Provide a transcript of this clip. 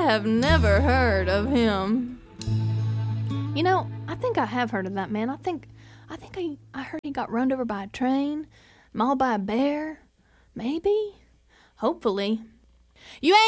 have never heard of him. You know, I think I have heard of that man. I think I heard he got run over by a train, mauled by a bear. Maybe? Hopefully. You ain't